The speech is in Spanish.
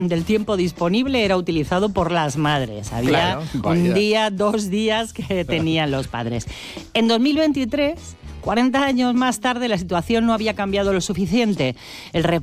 del tiempo disponible era utilizado por las madres. Había Claro, un día, 2 días que tenían los padres. En 2023, 40 años más tarde, la situación no había cambiado lo suficiente. El